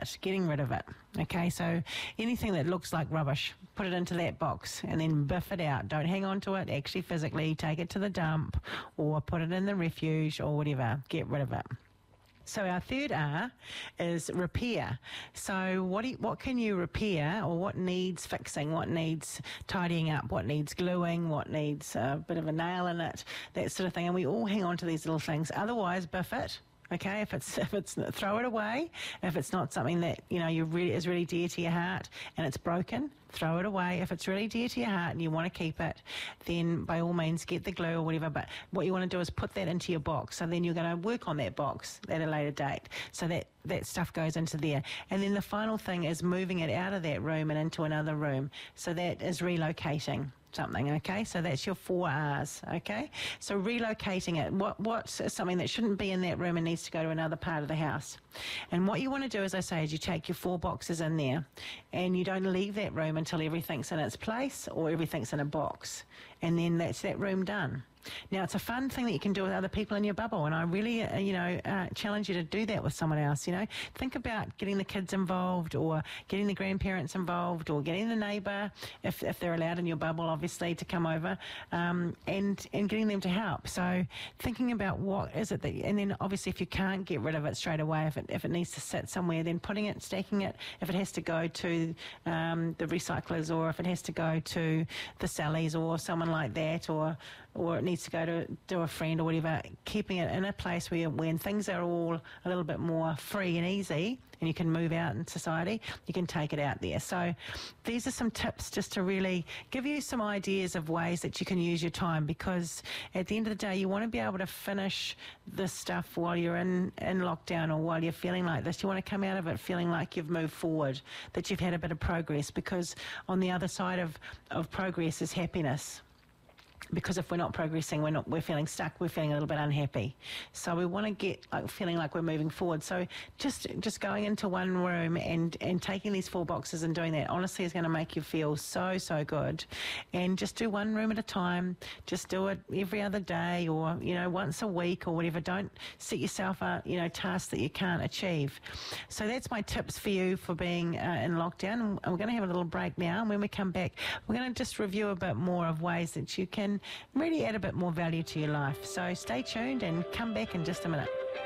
it, getting rid of it. Okay, so anything that looks like rubbish, put it into that box and then biff it out. Don't hang on to it, actually physically take it to the dump or put it in the refuge or whatever. Get rid of it. So our third R is repair. So what can you repair, or what needs fixing, what needs tidying up, what needs gluing, what needs a bit of a nail in it, that sort of thing. And we all hang on to these little things. Otherwise, biff it. Okay, if it's throw it away. If it's not something that is really dear to your heart and it's broken, throw it away. If it's really dear to your heart and you want to keep it, then by all means get the glue or whatever. But what you want to do is put that into your box. So then you're going to work on that box at a later date. So that stuff goes into there. And then the final thing is moving it out of that room and into another room. So that is relocating something, okay? So that's your 4 R's, okay? So relocating it, what's something that shouldn't be in that room and needs to go to another part of the house. And what you want to do, as I say, is you take your 4 boxes in there and you don't leave that room until everything's in its place or everything's in a box. And then that's that room done. Now, it's a fun thing that you can do with other people in your bubble, and I really, challenge you to do that with someone else, Think about getting the kids involved or getting the grandparents involved or getting the neighbour, if they're allowed in your bubble, obviously, to come over, and getting them to help. So thinking about what is it that, and then obviously if you can't get rid of it straight away, if it needs to sit somewhere, then putting it, stacking it, if it has to go to the recyclers or if it has to go to the Sallies or someone like that, or it needs to go to a friend or whatever, keeping it in a place where when things are all a little bit more free and easy and you can move out in society, you can take it out there. So these are some tips just to really give you some ideas of ways that you can use your time, because at the end of the day you want to be able to finish this stuff while you're in lockdown or while you're feeling like this. You want to come out of it feeling like you've moved forward, that you've had a bit of progress, because on the other side of progress is happiness. Because if we're not progressing, we're feeling stuck, we're feeling a little bit unhappy. So we want to get feeling like we're moving forward. So just going into one room and taking these 4 boxes and doing that, honestly, is going to make you feel so, so good. And just do one room at a time. Just do it every other day or, once a week or whatever. Don't set yourself tasks that you can't achieve. So that's my tips for you for being in lockdown. And we're going to have a little break now. And when we come back, we're going to just review a bit more of ways that you can really add a bit more value to your life. So stay tuned and come back in just a minute.